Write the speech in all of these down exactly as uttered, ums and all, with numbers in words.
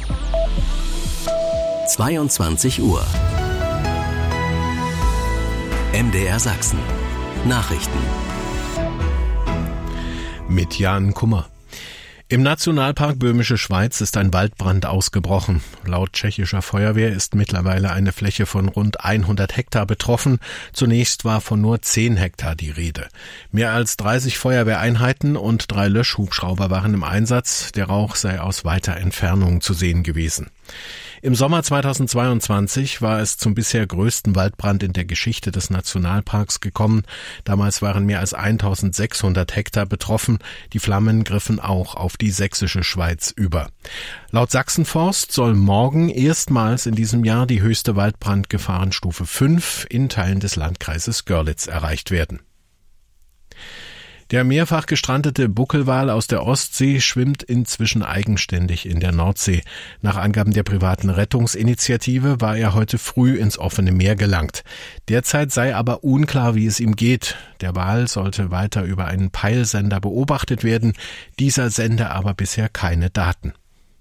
zweiundzwanzig Uhr. M D R Sachsen. Nachrichten. Mit Jan Kummer. Im Nationalpark Böhmische Schweiz ist ein Waldbrand ausgebrochen. Laut tschechischer Feuerwehr ist mittlerweile eine Fläche von rund hundert Hektar betroffen. Zunächst war von nur zehn Hektar die Rede. Mehr als dreißig Feuerwehreinheiten und drei Löschhubschrauber waren im Einsatz. Der Rauch sei aus weiter Entfernung zu sehen gewesen. Im Sommer zweitausendzweiundzwanzig war es zum bisher größten Waldbrand in der Geschichte des Nationalparks gekommen. Damals waren mehr als eintausendsechshundert Hektar betroffen. Die Flammen griffen auch auf die sächsische Schweiz über. Laut Sachsenforst soll morgen erstmals in diesem Jahr die höchste Waldbrandgefahrenstufe fünf in Teilen des Landkreises Görlitz erreicht werden. Der mehrfach gestrandete Buckelwal aus der Ostsee schwimmt inzwischen eigenständig in der Nordsee. Nach Angaben der privaten Rettungsinitiative war er heute früh ins offene Meer gelangt. Derzeit sei aber unklar, wie es ihm geht. Der Wal sollte weiter über einen Peilsender beobachtet werden. Dieser sende aber bisher keine Daten.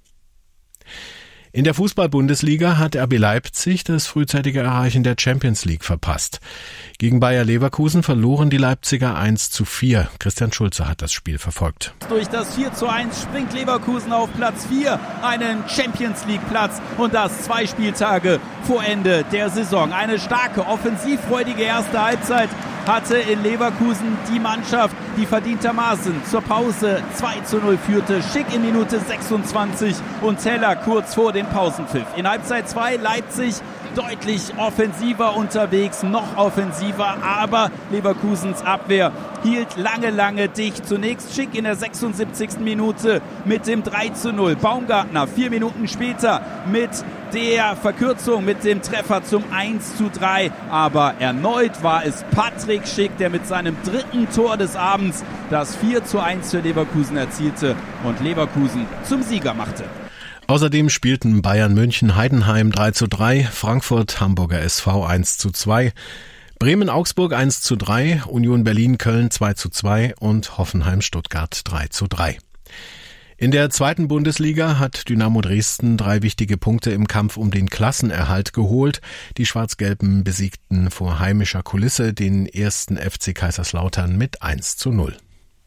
In der Fußball-Bundesliga hat R B Leipzig das frühzeitige Erreichen der Champions League verpasst. Gegen Bayer Leverkusen verloren die Leipziger eins zu vier. Christian Schulze hat das Spiel verfolgt. Durch das vier zu eins springt Leverkusen auf Platz vier, einen Champions League Platz, und das zwei Spieltage vor Ende der Saison. Eine starke, offensivfreudige erste Halbzeit hatte in Leverkusen die Mannschaft, die verdientermaßen zur Pause zwei zu null führte. Schick in Minute sechsundzwanzig und Teller kurz vor dem Pausenpfiff. In Halbzeit zwei Leipzig deutlich offensiver unterwegs, noch offensiver, aber Leverkusens Abwehr hielt lange, lange dicht. Zunächst Schick in der sechsundsiebzigsten Minute mit dem drei zu null. Baumgartner vier Minuten später mit der Verkürzung, mit dem Treffer zum eins zu drei. Aber erneut war es Patrick Schick, der mit seinem dritten Tor des Abends das vier zu eins für Leverkusen erzielte und Leverkusen zum Sieger machte. Außerdem spielten Bayern München Heidenheim drei zu drei, Frankfurt Hamburger S V eins zu zwei, Bremen Augsburg eins zu drei, Union Berlin Köln zwei zu zwei und Hoffenheim Stuttgart drei zu drei. In der zweiten Bundesliga hat Dynamo Dresden drei wichtige Punkte im Kampf um den Klassenerhalt geholt. Die Schwarz-Gelben besiegten vor heimischer Kulisse den ersten F C Kaiserslautern mit eins zu null.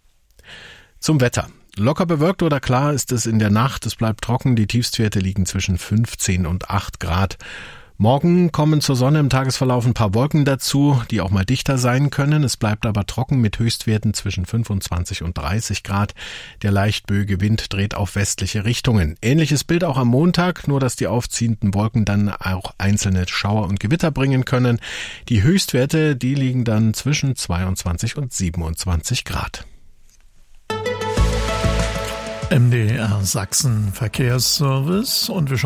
Zum Wetter. Locker bewölkt oder klar ist es in der Nacht. Es bleibt trocken. Die Tiefstwerte liegen zwischen fünfzehn und acht Grad. Morgen kommen zur Sonne im Tagesverlauf ein paar Wolken dazu, die auch mal dichter sein können. Es bleibt aber trocken mit Höchstwerten zwischen fünfundzwanzig und dreißig Grad. Der leicht böige Wind dreht auf westliche Richtungen. Ähnliches Bild auch am Montag, nur dass die aufziehenden Wolken dann auch einzelne Schauer und Gewitter bringen können. Die Höchstwerte, die liegen dann zwischen zweiundzwanzig und siebenundzwanzig Grad. M D R Sachsen Verkehrsservice und wir schauen